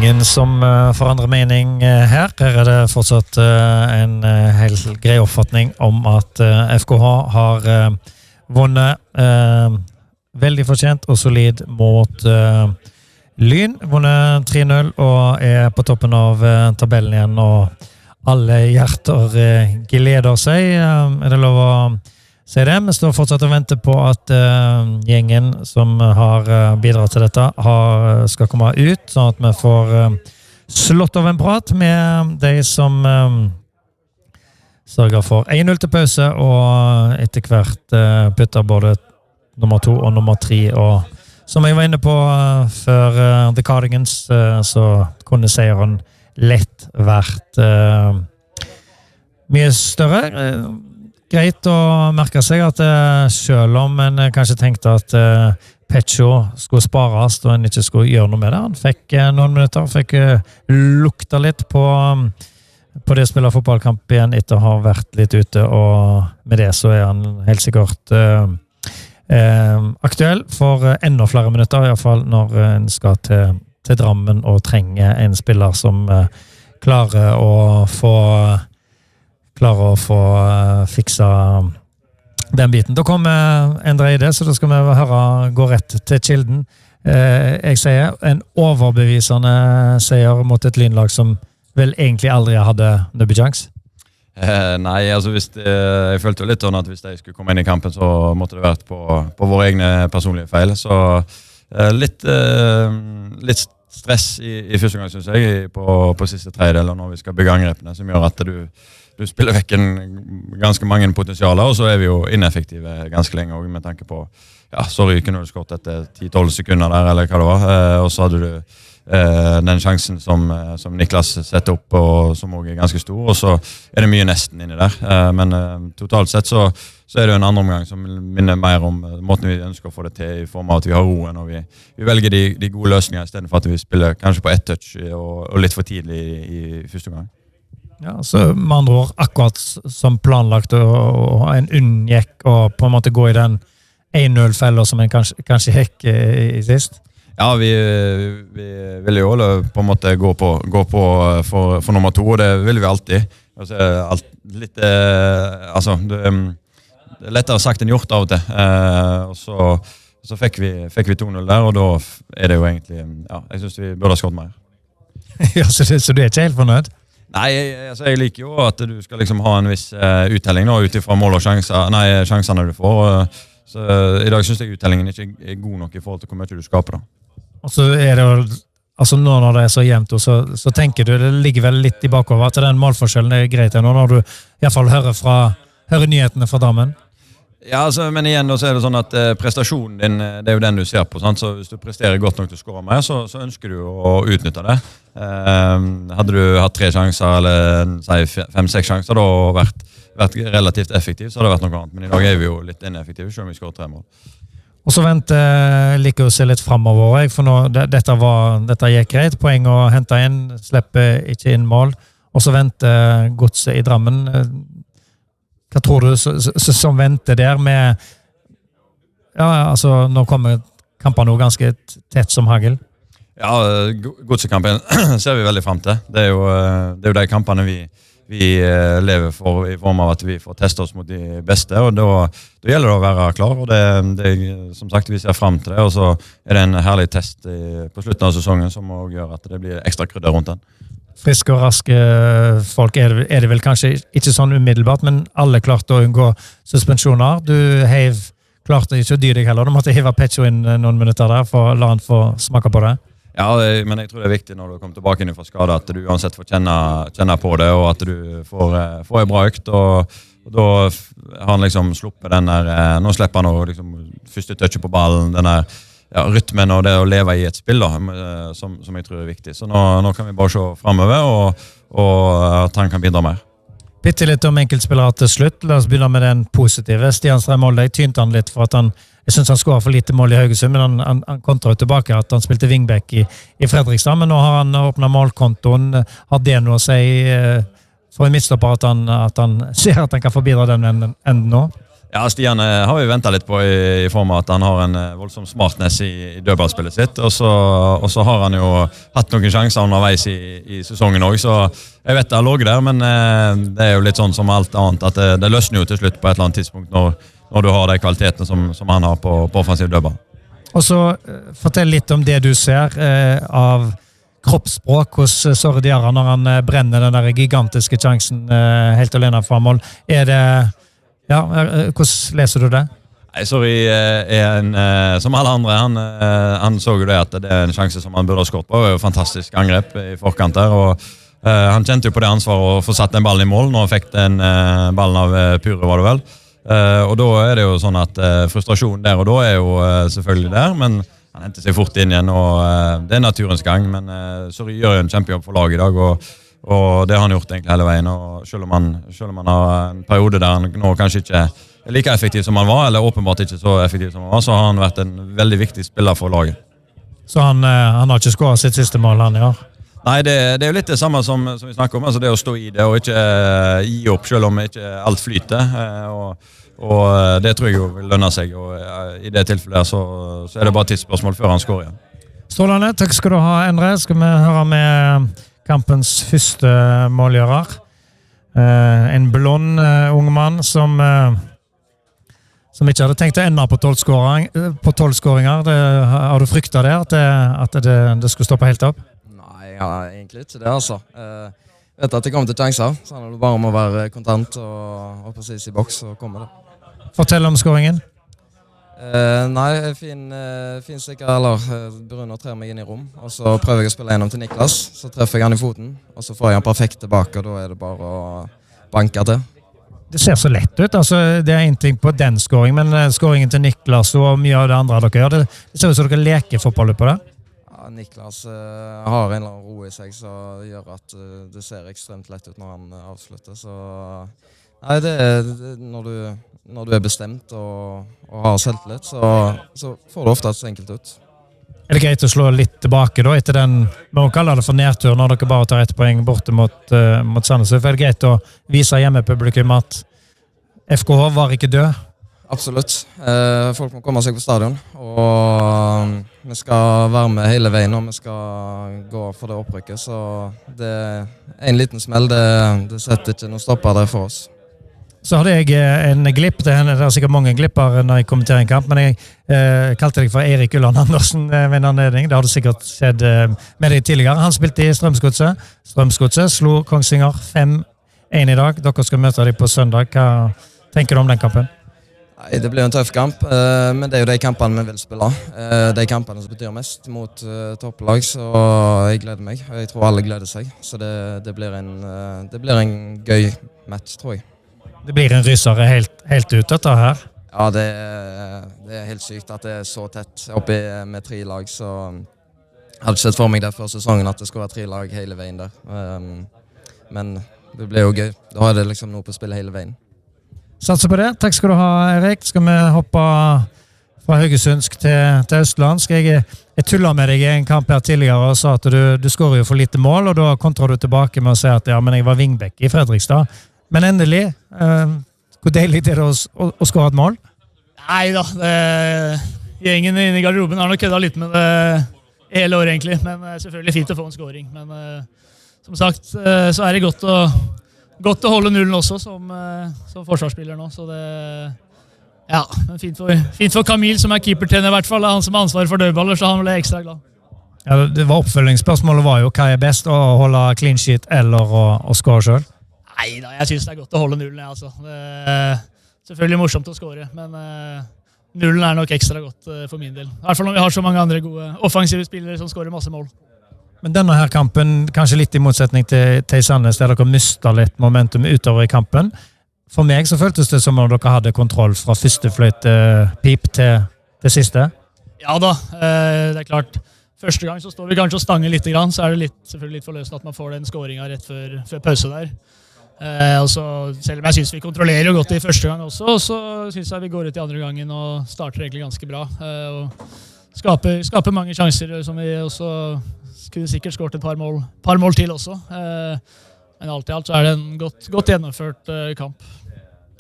ingen som forandrer mening her. Her det fortsatt en helt grei oppfatning om at FKH har vunnet veldig fortjent og solid mot Lyn. Vunnet 3-0 og på toppen av tabellen igjen, og alle hjerter gleder seg. Det lov å si det? Vi står fortsatt og venter på at gjengen som har bidratt til dette skal komme ut, sånn at vi får slått av en prat med de som sørger for 1-0 til pause, og etter hvert putter både nummer 2 og nummer 3, og som jeg var inne på før The Cardigans, så kunne seieren lett vært mye større. Greit å merke seg at selv om en kanskje tenkte at Pecho skulle spares og en ikke skulle gjøre noe med det, han fikk noen minutter, fikk lukta litt på det spillet fotballkamp igjen etter å ha vært litt ute, og med det så han helt sikkert aktuell for enda flere minutter, i hvert fall når en skal til Drammen og trenger en spiller som klarer å få fiksa den biten. Da kommer Endre i det, så da skal vi høre gå rett til kilden. Jeg sier en overbevisende seier mot et Lynlag som vel egentlig aldri hadde nubbejans. Nei, altså jeg følte jo litt sånn at hvis jeg skulle komme inn i kampen, så måtte det vært på våre egne personlige feil. Så litt stress i første gang, synes jeg, på siste tredjedel, når vi skal bygge angrepene, som gjør at du spiller vekk ganske mange potensialer, og så vi jo ineffektive ganske lenge, og med tanke på, så ryker når du skått etter 10-12 sekunder der, eller hva det var, og så hadde du den sjansen som Niklas setter opp, og som også ganske stor, og så det mye nesten inni der, men totalt sett så det jo en andre omgang som minner mer om måten vi ønsker å få det til, i form av at vi har roen, og vi velger de gode løsningene, i stedet for at vi spiller kanskje på ett touch, og litt for tidlig i første gang. Ja, så med andre ord, akkurat som planlagt, og en unngikk å på en måte gå i den 1-0-feller som en kanskje gikk i sist. Ja, vi vil jo på en måte gå på for nummer 2, og det vil vi alltid. Altså, litt, altså, det lettere sagt enn gjort av og til. Og så fikk vi 2-0 der, og da det jo egentlig, jeg synes vi burde ha skått mer. Ja, så du ikke helt fornøyd? Nei, altså, jeg liker jo at du skal liksom ha en viss uttelling nå, utifra mål og sjansene du får. Så i dag synes jeg uttellingen ikke god nok i forhold til hvor mye du skaper da. Og så det jo, altså nå når det så jevnt, så tenker du, det ligger vel litt i bakover, at den målforskjellen greit nå, når du i hvert fall hører nyhetene fra Drammen. Ja, altså, men igjen så det sånn at prestasjonen din, det jo den du ser på, sant? Så hvis du presterer godt nok til å skåre mer, så ønsker du å utnytte det. Hadde du hatt 3 sjanser, eller 5-6 sjanser, da vært relativt effektiv, så hadde det vært noe annet. Men i dag vi jo litt ineffektive, selv om vi skårer 3 mål. Og så liker å se litt fremover, for nå, dette gikk greit, poeng å hente inn, slipper ikke inn mål, og så venter Godset i Drammen. Hva tror du som venter der med, altså nå kommer kampen nå ganske tett som hagel? Ja, Godsekampen ser vi veldig frem til. Det jo de kampene vi lever for, i form av at vi får teste oss mot de beste, og da gjelder det å være klar, og det som sagt, vi ser frem til det, og så det en herlig test på slutten av sesongen som også gjør at det blir ekstra krydder rundt den. Friske og raske folk det vel kanskje ikke sånn umiddelbart, men alle klarte å unngå suspensjoner. Du klarte ikke å dy deg heller, du måtte hive Pecho inn noen minutter der for å la han få smake på det. Ja, men jeg tror det viktig når du kommer tilbake inn fra skade, at du uansett får kjenne på det, og at du får en bra økt, og da har han liksom sluppet den der, nå slipper han å liksom, første touch på ballen, den der rytmen og det å leve i et spill da, som jeg tror viktig. Så nå kan vi bare se fremover, og at han kan bidra mer. Bitte litt om enkeltspillere til slutt. La oss begynne med den positive. Stian Strøm-Molde, jeg tynte han litt for at jeg synes han skåret for lite mål i Haugesund, men han kontret tilbake at han spilte wingback i Fredrikstad, men nå har han åpnet målkontoen. Har det noe å si for en midtstopper at han ser at han kan forbidra den enden nå? Ja, Stian har vi ventet litt på i form av at han har en voldsom smartness i dødballspillet sitt, og så har han jo hatt noen sjanser underveis i sesongen også, så jeg vet det har ligget der, men det er jo litt sånn som alt annet, at det løsner jo til slutt på et eller annet tidspunkt når du har de kvalitetene som han har på offensiv dødball. Og så fortell litt om det du ser av kroppsspråk hos Sori Diarra når han brenner den der gigantiske sjansen helt alene fra mål. Ja, hvordan leser du det? Nei, Sori som alle andre, han så jo det at det en sjanse som han burde ha skåret på. Det var jo fantastisk angrep i forkant der, og han kjente jo på det ansvaret å få satt en ball i mål når han fikk den ballen av Pure, var det vel. Og da det jo sånn at frustrasjonen der og da jo selvfølgelig der, men han hentet seg fort inn igjen, og det naturens gang, men Sori gjør jo en kjempejobb for laget i dag, og det har han gjort egentlig hele veien, og selv om han har en periode der han nå kanskje ikke er like effektiv som han var, eller åpenbart ikke så effektiv som han var, så har han vært en veldig viktig spiller for laget. Så han har ikke skåret sitt siste mål, han, ja? Nei, det jo litt det samme som vi snakker om, altså det å stå i det og ikke gi opp selv om ikke alt flyter, og det tror jeg jo vil lønne seg, og i det tilfellet der så det bare tidsspørsmål før han skårer igjen. Strålende, takk skal du ha, Endre. Skal vi høre med kampens første målgjører. En blond ung mann som ikke hadde tenkt å ende på 12 skåringer. Har du fryktet det, at det skulle stoppe helt opp? Nei, ja, egentlig ikke det, altså. Jeg vet at det kommer til sjanser, så det bare om å være kontant og precis i boks, så kommer det. Fortell om skåringen. Nei, fin sikker, eller Bruno trer meg inn i rom, og så prøver jeg å spille gjennom til Niklas, så treffer jeg han i foten, og så får jeg han perfekt tilbake, og da det bare å banke til. Det ser så lett ut, altså det en ting på den skåringen, men skåringen til Niklas og mye av det andre dere gjør, det ser ut som dere leker fotball på det? Ja, Niklas har en eller annen ro i seg, så gjør at det ser ekstremt lett ut når han avslutter, så nei, når du bestemt og har selvtillit, så får du ofte så enkelt ut. Det greit å slå litt tilbake da, etter den, man kaller det for nedtur når dere bare tar 1 poeng borte mot Sandnes? For det greit å vise hjemmepublikum at FKH var ikke død? Absolutt. Folk må komme seg på stadion, og vi skal være med hele veien, og vi skal gå for det opprykket, så det en liten smell, det setter ikke noe stopper der for oss. Så hadde jeg en glipp, det sikkert mange glipper når jeg kommenterer en kamp, men jeg kalte deg for Erik Ulland Andersen ved en anledning. Det hadde sikkert skjedd med deg tidligere. Han spilte i Strømsgodset. Strømsgodset slo Kongsvinger 5-1 i dag. Dere skal møte dem på søndag. Hva tenker du om den kampen? Nei, det blir en tøff kamp, men det jo de kampene vi vil spille. De kampene som betyr mest mot topplag, så jeg gleder meg. Jeg tror alle gleder seg, så det blir en gøy match, tror jeg. Det blir en rysere helt ut dette her? Ja, det helt sykt at det så tett oppi med 3 lag, så jeg hadde ikke sett for meg det før sesongen at det skulle være 3 lag hele veien der. Men det ble jo gøy. Da har det liksom noe på å spille hele veien. Satser på det. Takk skal du ha, Erik. Skal vi hoppe fra Haugesundsk til Østlandsk? Jeg tullet med deg i en kamp her tidligere og sa at du skårer jo for lite mål, og da kontrer du tilbake med å si at ja, men jeg var vingbekk i Fredrikstad. Men endelig, hvor deilig det å skåre et mål? Nei da, gjengen inne i garderoben har nok kødda litt med det hele året egentlig, men selvfølgelig fint å få en skåring. Men som sagt, så det godt å holde nullen også som forsvarsspiller nå, så det ja, men fint for Kamil som keepertrener i hvert fall, han som har ansvar for dødballer, så han ble ekstra glad. Ja, det var oppfølgingsspørsmålet var jo hva best, å holde clean sheet eller å skåre selv? Nei da, jeg synes det godt å holde nullen, altså. Det selvfølgelig morsomt å skåre, men nullen nok ekstra godt for min del. I hvert fall når vi har så mange andre gode offensive spillere som skårer masse mål. Men denne her kampen, kanskje litt i motsetning til Sandnes, der dere mistet litt momentum utover i kampen. For meg så føltes det som om dere hadde kontroll fra første fløytepip til siste. Ja da, det klart. Første gang så står vi kanskje og stanger litt, så det selvfølgelig litt forløsende at man får den skåringen rett før pause der. Og så, selv om jeg synes vi kontrollerer jo godt i første gang også, så synes jeg vi går ut i andre gangen og starter egentlig ganske bra. Og skaper mange sjanser som vi også kunne sikkert skåret et par mål til også. Men alt i alt så det en godt gjennomført kamp.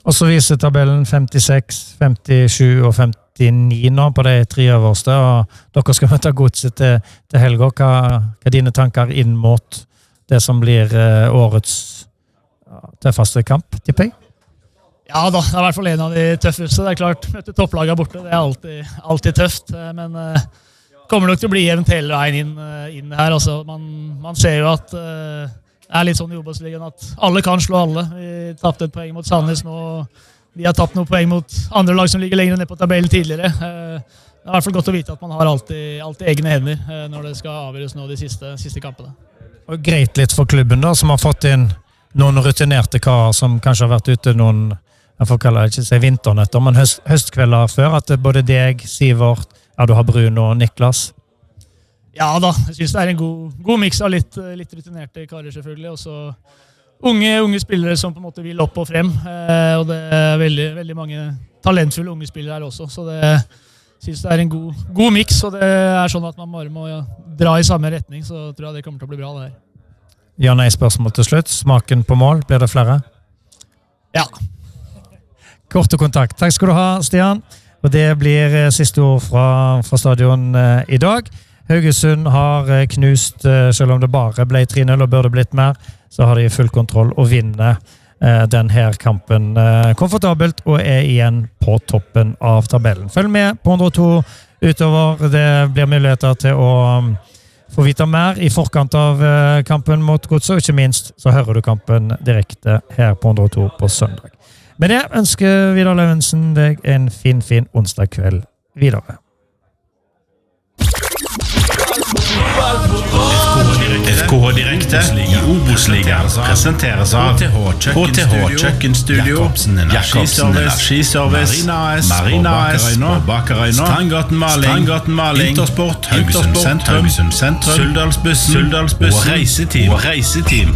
Og så viser tabellen 56, 57 og 59 nå på de 3 øverste, og dere skal møte Godset til helga. Hva er dine tanker inn mot det som blir årets tøffeste kamp, tipper jeg? Ja da, det er i hvert fall en av de tøffeste. Det er klart, møte topplaget borte, det er alltid tøft, men kommer nok til å bli jevnt hele veien inn her. Altså, man ser jo at det er litt sånn i Obos-ligaen at alle kan slå alle. Vi tappte et poeng mot Sandnes nå. Vi har tapt noen poeng mot andre lag som ligger lenger ned på tabellen tidligere. Det er i hvert fall godt å vite at man har alltid egne hender når det skal avgjøres nå de siste kampene. Og greit litt for klubben da, som har fått inn noen rutinerte karer som kanskje har vært ute noen, jeg får kalle det ikke si vinternetter, men høstkvelder før, at både deg, Sivert, du har Bruno og Niklas. Ja da, jeg synes det er en god mix av litt rutinerte karer selvfølgelig, og så unge spillere som på en måte vil opp og frem, og det er veldig, veldig mange talentfulle unge spillere her også, så det synes det er en god mix, og det er sånn at man bare må dra i samme retning, så tror jeg det kommer til å bli bra det her. Ja, nei, spørsmål til slutt. Smaken på mål, blir det flere? Ja. Kort og kontakt. Takk skal du ha, Stian. Og det blir siste ord fra stadion i dag. Haugesund har knust, selv om det bare ble 3-0 og burde blitt mer, så har de full kontroll og vinner denne kampen komfortabelt og er igjen på toppen av tabellen. Følg med på 102 utover. Det blir muligheter til å få vite mer i forkant av kampen mot Godset, og ikke minst så hører du kampen direkte her på 102 på søndag. Med det ønsker Vidar Løvensen deg en fin onsdag kveld videre. FKH Direkte i Obos-ligaen presenteres av HTH Kjøkkenstudio, Jacobsen Energiservice, Marina AS på Bakerøyna, Strandgaten Maling, Intersport, Haugesund Sentrum, Suldalsbussen og Reiseteam.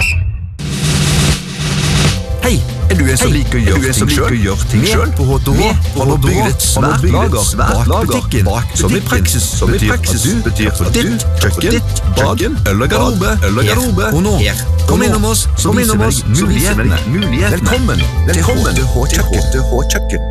Hei, du en som liker å gjøre ting selv? På HTH har du bygd et svært lager bak som i praksis betyr for ditt kjøkken, bad eller garderobe. Og nå, kom innom oss, så viser vi deg mulighetene. Velkommen til HTH Kjøkken.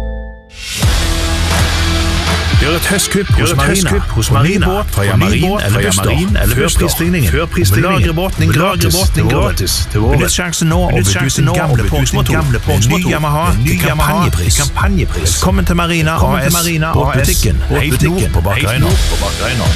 Gjør et høstkupp hos Marina. Fra Marin eller Førprisligningen. Lagre båten gratis. Benytt sjansen nå og bytte ut din gamle Porsmotor. Ny Yamaha til kampanjepris. Velkommen til Marina AS båtbutikken. Helt nord på Bakerøyna.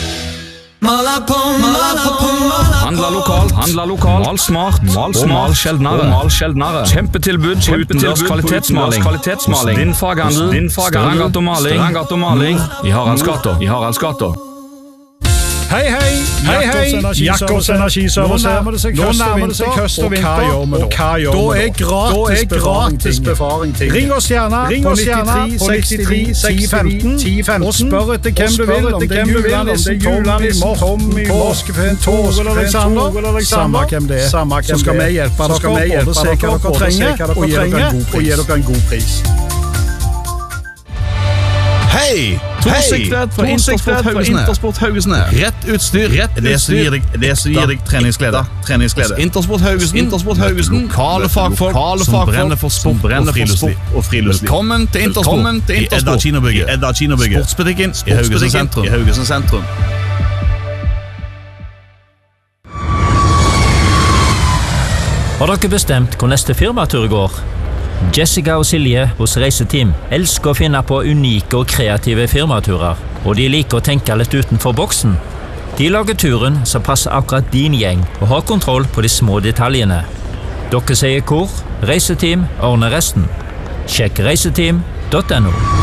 Handla lokalt, mal smart og mal sjeldnere. Kjempetilbud på utendørs kvalitetsmaling. Din faghandel, Stavanger Maling i Haraldsgata. Hei, Jakkos Energiservice. Nå nærmer det seg høst og vinter, og hva gjør vi da? Da er gratis befaring ting. Ring oss gjerne på 93 1015 og spør etter hvem du vil, om det er julenissen, Tommy, Moskefeen, Tore eller Alexander. Samme hvem det er, så skal vi hjelpe dere både se hva dere trenger og gi dere en god pris. Hei! Torsiktet fra Intersport Haugesund. Rett utstyr, det som gir deg treningsglede. Intersport Haugesund. Lokale fagfolk som brenner for sport og friluftsliv. Velkommen til Intersport i Edda Kinobygget. Sportsbutikken i Haugesund sentrum. Har dere bestemt hvor neste firmatur går? Jessica og Silje hos Reiseteam elsker å finne på unike og kreative firmaturer, og de liker å tenke litt utenfor boksen. De lager turen som passer akkurat din gjeng, og har kontroll på de små detaljene. Dere sier hvor? Reiseteam ordner resten. Sjekk reiseteam.no.